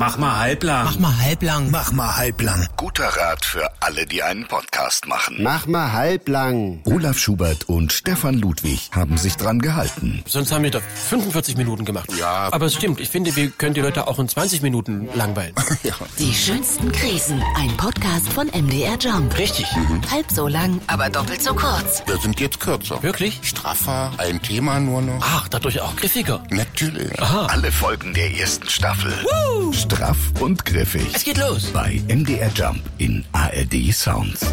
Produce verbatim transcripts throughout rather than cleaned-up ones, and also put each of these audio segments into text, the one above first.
Mach mal halblang. Mach mal halblang. Mach mal halblang. Guter Rat für alle, die einen Podcast machen. Mach mal halblang. Olaf Schubert und Stefan Ludwig haben sich dran gehalten. Sonst haben wir doch fünfundvierzig Minuten gemacht. Ja. Aber es stimmt, ich finde, wir können die Leute auch in zwanzig Minuten langweilen. Ja. Die schönsten Krisen. Ein Podcast von M D R Jump. Richtig. Mhm. Halb so lang, aber doppelt so kurz. Wir sind jetzt kürzer. Wirklich? Straffer, ein Thema nur noch. Ach, dadurch auch griffiger. Natürlich. Aha. Alle Folgen der ersten Staffel. Woo! Straff und griffig. Es geht los. Bei M D R Jump in A R D Sounds.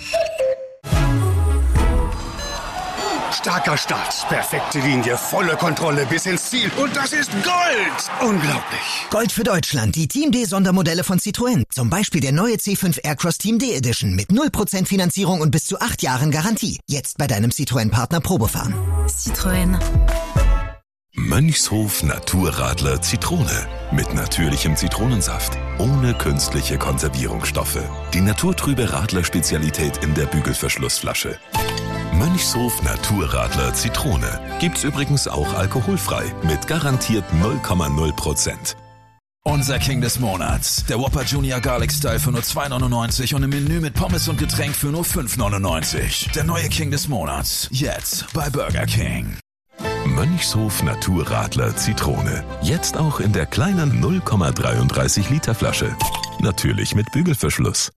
Starker Start, perfekte Linie, volle Kontrolle bis ins Ziel. Und das ist Gold! Unglaublich. Gold für Deutschland, die Team D-Sondermodelle von Citroën. Zum Beispiel der neue C fünf Aircross Team D Edition mit null Prozent Finanzierung und bis zu acht Jahren Garantie. Jetzt bei deinem Citroën-Partner Probefahren. Citroën. Mönchshof Naturradler Zitrone. Mit natürlichem Zitronensaft. Ohne künstliche Konservierungsstoffe. Die naturtrübe Radler-Spezialität in der Bügelverschlussflasche. Mönchshof Naturradler Zitrone. Gibt's übrigens auch alkoholfrei. Mit garantiert null Komma null Prozent. Unser King des Monats. Der Whopper Junior Garlic Style für nur zwei neunundneunzig und im Menü mit Pommes und Getränk für nur fünf neunundneunzig. Der neue King des Monats. Jetzt bei Burger King. Mönchshof Naturradler Zitrone. Jetzt auch in der kleinen null Komma dreiunddreißig Liter Flasche. Natürlich mit Bügelverschluss.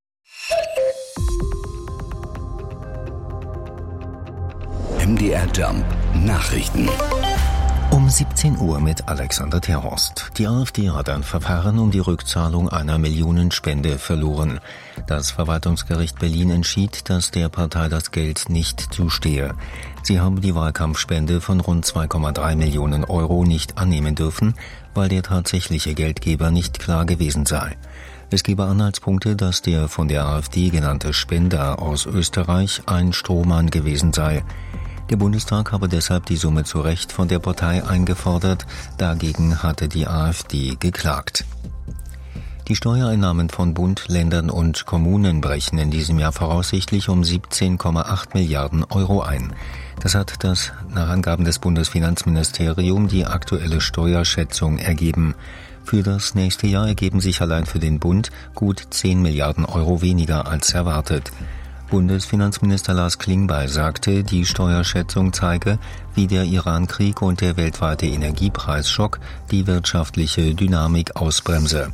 M D R Jump Nachrichten. Um siebzehn Uhr mit Alexander Terhorst. Die AfD hat ein Verfahren um die Rückzahlung einer Millionenspende verloren. Das Verwaltungsgericht Berlin entschied, dass der Partei das Geld nicht zustehe. Sie haben die Wahlkampfspende von rund zwei Komma drei Millionen Euro nicht annehmen dürfen, weil der tatsächliche Geldgeber nicht klar gewesen sei. Es gebe Anhaltspunkte, dass der von der AfD genannte Spender aus Österreich ein Strohmann gewesen sei. Der Bundestag habe deshalb die Summe zu Recht von der Partei eingefordert, dagegen hatte die AfD geklagt. Die Steuereinnahmen von Bund, Ländern und Kommunen brechen in diesem Jahr voraussichtlich um siebzehn Komma acht Milliarden Euro ein. Das hat das nach Angaben des Bundesfinanzministeriums die aktuelle Steuerschätzung ergeben. Für das nächste Jahr ergeben sich allein für den Bund gut zehn Milliarden Euro weniger als erwartet. Bundesfinanzminister Lars Klingbeil sagte, die Steuerschätzung zeige, wie der Iran-Krieg und der weltweite Energiepreisschock die wirtschaftliche Dynamik ausbremse.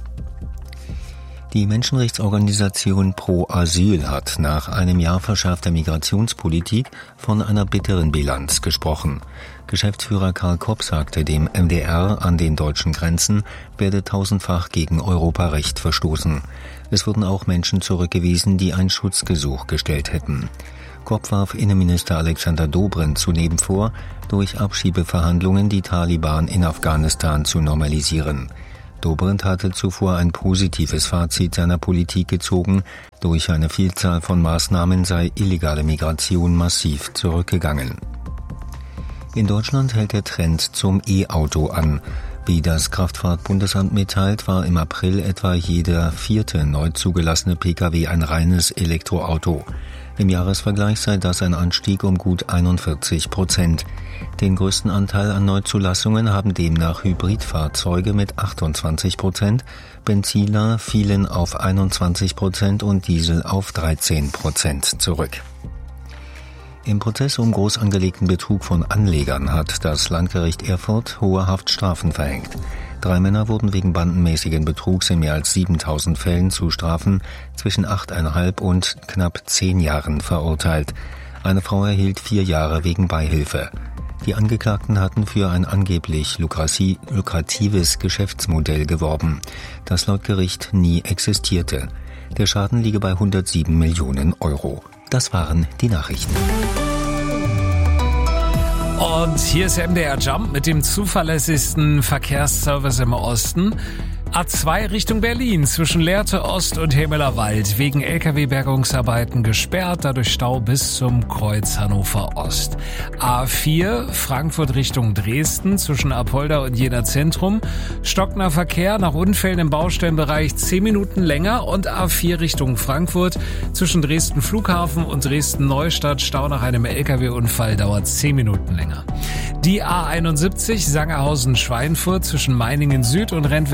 Die Menschenrechtsorganisation Pro Asyl hat nach einem Jahr verschärfter Migrationspolitik von einer bitteren Bilanz gesprochen. Geschäftsführer Karl Kopp sagte dem M D R, an den deutschen Grenzen werde tausendfach gegen Europarecht verstoßen. Es wurden auch Menschen zurückgewiesen, die ein Schutzgesuch gestellt hätten. Kopp warf Innenminister Alexander Dobrindt zudem vor, durch Abschiebeverhandlungen die Taliban in Afghanistan zu normalisieren. Dobrindt hatte zuvor ein positives Fazit seiner Politik gezogen. Durch eine Vielzahl von Maßnahmen sei illegale Migration massiv zurückgegangen. In Deutschland hält der Trend zum E-Auto an. Wie das Kraftfahrtbundesamt mitteilt, war im April etwa jeder vierte neu zugelassene Pkw ein reines Elektroauto. Im Jahresvergleich sei das ein Anstieg um gut einundvierzig Prozent. Den größten Anteil an Neuzulassungen haben demnach Hybridfahrzeuge mit achtundzwanzig Prozent, Benziner fielen auf einundzwanzig Prozent und Diesel auf dreizehn Prozent zurück. Im Prozess um groß angelegten Betrug von Anlegern hat das Landgericht Erfurt hohe Haftstrafen verhängt. Drei Männer wurden wegen bandenmäßigen Betrugs in mehr als siebentausend Fällen zu Strafen zwischen achteinhalb und knapp zehn Jahren verurteilt. Eine Frau erhielt vier Jahre wegen Beihilfe. Die Angeklagten hatten für ein angeblich lukratives Geschäftsmodell geworben, das laut Gericht nie existierte. Der Schaden liege bei hundertsieben Millionen Euro. Das waren die Nachrichten. Und hier ist M D R Jump mit dem zuverlässigsten Verkehrsservice im Osten. A zwei Richtung Berlin zwischen Lehrte Ost und Hemelerwald wegen L K W-Bergungsarbeiten gesperrt, dadurch Stau bis zum Kreuz Hannover Ost. A vier Frankfurt Richtung Dresden zwischen Apolda und Jena Zentrum. Stockender Verkehr nach Unfällen im Baustellenbereich zehn Minuten länger und A vier Richtung Frankfurt zwischen Dresden Flughafen und Dresden Neustadt. Stau nach einem L K W-Unfall dauert zehn Minuten länger. Die A einundsiebzig Sangerhausen-Schweinfurt zwischen Meiningen Süd und Rentwertshausen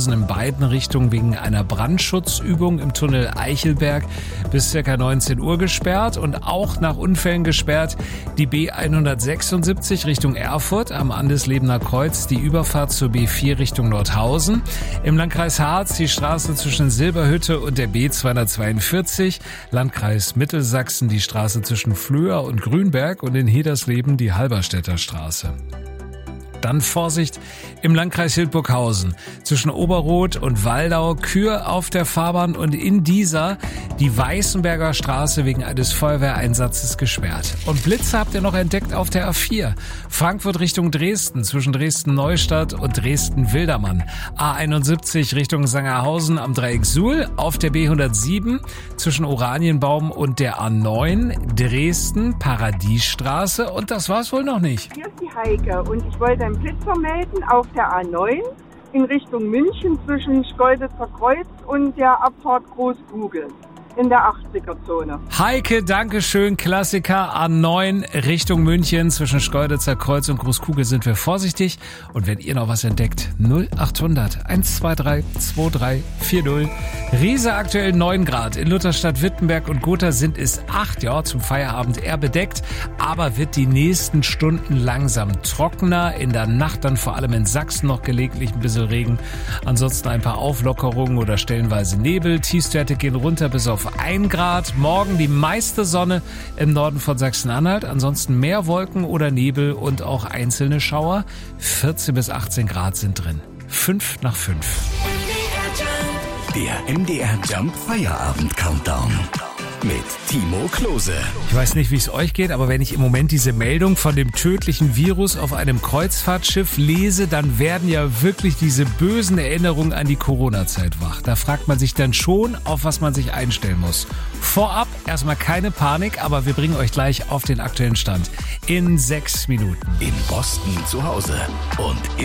Lütterhausen in beiden Richtungen wegen einer Brandschutzübung im Tunnel Eichelberg bis ca. neunzehn Uhr gesperrt und auch nach Unfällen gesperrt die B hundertsechsundsiebzig Richtung Erfurt am Andeslebener Kreuz, die Überfahrt zur B vier Richtung Nordhausen. Im Landkreis Harz die Straße zwischen Silberhütte und der B zweihundertzweiundvierzig, Landkreis Mittelsachsen die Straße zwischen Flöhr und Grünberg und in Hedersleben die Halberstädter Straße. Dann Vorsicht im Landkreis Hildburghausen. Zwischen Oberroth und Waldau Kür auf der Fahrbahn und in dieser die Weißenberger Straße wegen eines Feuerwehreinsatzes gesperrt. Und Blitze habt ihr noch entdeckt auf der A vier. Frankfurt Richtung Dresden zwischen Dresden-Neustadt und Dresden-Wildermann. A einundsiebzig Richtung Sangerhausen am Dreieck Suhl auf der B hundertsieben zwischen Oranienbaum und der A neun Dresden Paradiesstraße. Und das war's wohl noch nicht. Hier ist die Heike und ich wollte einen Blitzer melden auf der A neun in Richtung München zwischen Schkeuditzer Kreuz und der Abfahrt Großkugel in der achtziger-Zone. Heike, Dankeschön, Klassiker A neun Richtung München zwischen Schkeuditzer Kreuz und Großkugel sind wir vorsichtig. Und wenn ihr noch was entdeckt, null achthundert eins zwei drei zwei drei vier null. Riese aktuell neun Grad. In Lutherstadt, Wittenberg und Gotha sind es acht. Ja, zum Feierabend eher bedeckt, aber wird die nächsten Stunden langsam trockener. In der Nacht dann vor allem in Sachsen noch gelegentlich ein bisschen Regen. Ansonsten ein paar Auflockerungen oder stellenweise Nebel. Tiefstwerte gehen runter bis auf ein Grad. Morgen die meiste Sonne im Norden von Sachsen-Anhalt. Ansonsten mehr Wolken oder Nebel und auch einzelne Schauer. vierzehn bis achtzehn Grad sind drin. fünf nach fünf. Der M D R Jump Feierabend Countdown mit Timo Klose. Ich weiß nicht, wie es euch geht, aber wenn ich im Moment diese Meldung von dem tödlichen Virus auf einem Kreuzfahrtschiff lese, dann werden ja wirklich diese bösen Erinnerungen an die Corona-Zeit wach. Da fragt man sich dann schon, auf was man sich einstellen muss. Vorab erstmal keine Panik, aber wir bringen euch gleich auf den aktuellen Stand in sechs Minuten. In Boston zu Hause und